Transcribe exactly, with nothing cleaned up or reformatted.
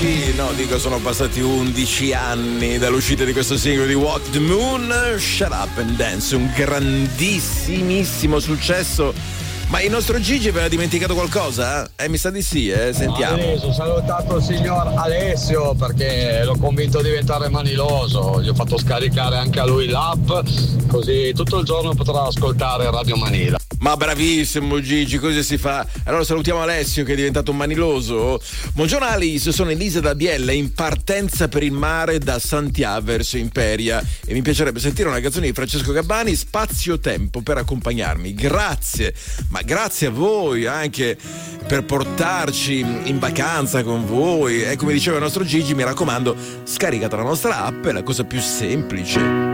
dieci? No, dico sono passati undici anni dall'uscita di questo singolo di Walk the Moon, Shut Up and Dance, un grandissimissimo successo. Ma il nostro Gigi aveva dimenticato qualcosa? Eh, mi sa di sì, eh, sentiamo. Adesso ho salutato il signor Alessio perché l'ho convinto a diventare maniloso, gli ho fatto scaricare anche a lui l'app, così tutto il giorno potrà ascoltare Radio Manila. Ma bravissimo Gigi, così si fa. Allora salutiamo Alessio che è diventato un maniloso. Buongiorno Alice, sono Elisa da Biella in partenza per il mare da Santiago verso Imperia e mi piacerebbe sentire una canzone di Francesco Gabbani, Spazio Tempo, per accompagnarmi. Grazie, ma grazie a voi anche per portarci in vacanza con voi. E come diceva il nostro Gigi, mi raccomando, scaricate la nostra app, è la cosa più semplice.